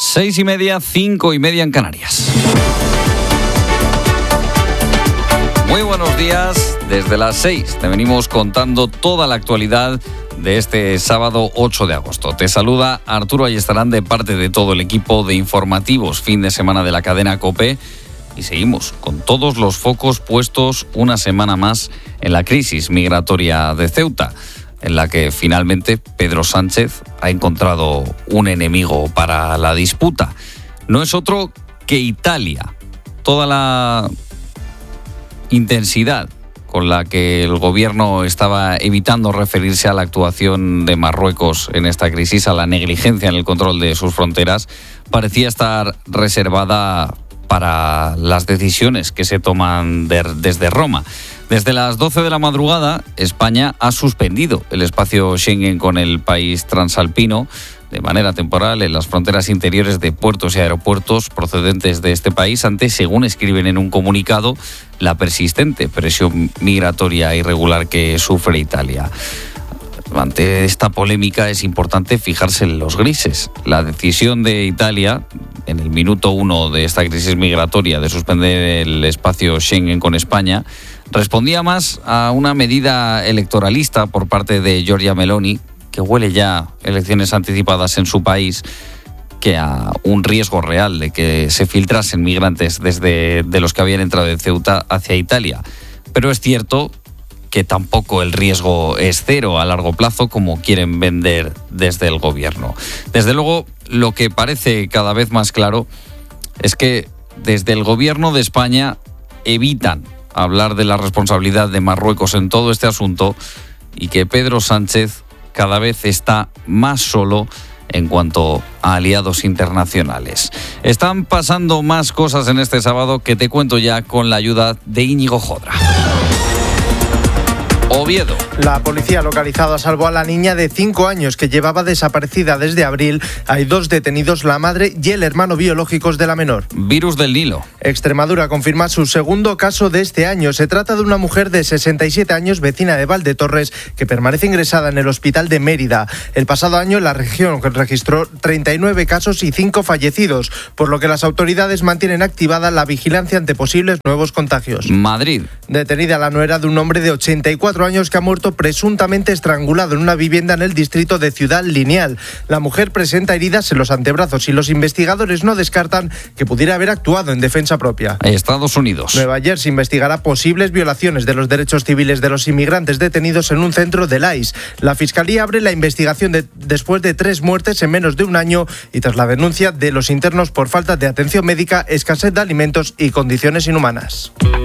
6:30, 5:30 en Canarias. Muy buenos días. Desde las 6 te venimos contando toda la actualidad de este sábado 8 de agosto. Te saluda Arturo Ayestarán de parte de todo el equipo de informativos fin de semana de la cadena COPE y seguimos con todos los focos puestos una semana más en la crisis migratoria de Ceuta, en la que finalmente Pedro Sánchez ha encontrado un enemigo para la disputa. No es otro que Italia. Toda la intensidad con la que el gobierno estaba evitando referirse a la actuación de Marruecos en esta crisis, a la negligencia en el control de sus fronteras, parecía estar reservada para las decisiones que se toman desde Roma. Desde las 12 de la madrugada, España ha suspendido el espacio Schengen con el país transalpino de manera temporal en las fronteras interiores de puertos y aeropuertos procedentes de este país ante, según escriben en un comunicado, la persistente presión migratoria irregular que sufre Italia. Ante esta polémica es importante fijarse en los grises. La decisión de Italia, en el minuto 1 de esta crisis migratoria, de suspender el espacio Schengen con España, respondía más a una medida electoralista por parte de Giorgia Meloni, que huele ya elecciones anticipadas en su país, que a un riesgo real de que se filtrasen migrantes de los que habían entrado de Ceuta hacia Italia. Pero es cierto que tampoco el riesgo es cero a largo plazo, como quieren vender desde el gobierno. Desde luego, lo que parece cada vez más claro es que desde el gobierno de España evitan hablar de la responsabilidad de Marruecos en todo este asunto y que Pedro Sánchez cada vez está más solo en cuanto a aliados internacionales. Están pasando más cosas en este sábado que te cuento ya con la ayuda de Íñigo Jodra. Oviedo. La policía ha localizado a salvo a la niña de 5 años que llevaba desaparecida desde abril. Hay 2 detenidos, la madre y el hermano biológicos de la menor. Virus del Nilo. Extremadura confirma su segundo caso de este año. Se trata de una mujer de 67 años, vecina de Valdetorres, que permanece ingresada en el hospital de Mérida. El pasado año la región registró 39 casos y 5 fallecidos, por lo que las autoridades mantienen activada la vigilancia ante posibles nuevos contagios. Madrid. Detenida la nuera de un hombre de 84 años que ha muerto presuntamente estrangulado en una vivienda en el distrito de Ciudad Lineal. La mujer presenta heridas en los antebrazos y los investigadores no descartan que pudiera haber actuado en defensa propia. Estados Unidos. Nueva Jersey investigará posibles violaciones de los derechos civiles de los inmigrantes detenidos en un centro del ICE. La Fiscalía abre la investigación después de 3 muertes en menos de un año y tras la denuncia de los internos por falta de atención médica, escasez de alimentos y condiciones inhumanas.